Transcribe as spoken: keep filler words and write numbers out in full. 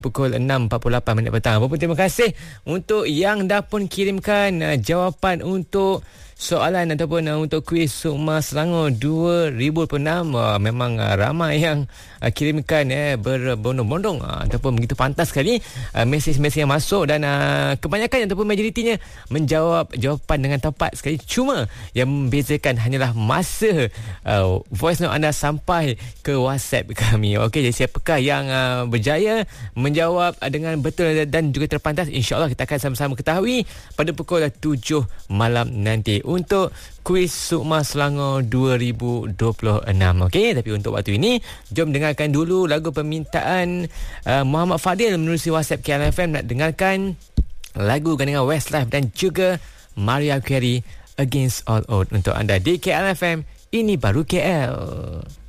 pukul enam empat puluh lapan minit petang. Apa pun terima kasih untuk yang dah pun kirimkan uh, jawapan untuk soalan ataupun uh, untuk kuis Sukma Selangor dua ribu enam. Uh, memang uh, ramai yang uh, kirimkan eh, berbondong-bondong uh, ataupun begitu pantas sekali uh, mesej-mesej yang masuk, dan uh, kebanyakan ataupun majoritinya menjawab jawapan dengan tepat sekali. Cuma yang membezakan hanyalah masa uh, voice note anda sampai ke WhatsApp kami. Okey, jadi siapakah yang uh, berjaya menjawab uh, dengan betul dan juga terpantas, insya-Allah kita akan sama-sama ketahui pada pukul tujuh malam nanti untuk kuis Sukma Selangor dua ribu dua puluh enam. Okey, tapi untuk waktu ini jom dengarkan dulu lagu permintaan uh, Muhammad Fadil menerusi WhatsApp K L F M. Nak dengarkan lagu gandingan Westlife dan juga Mariah Carey Against All Odds untuk anda di K L F M. Ini baru K L.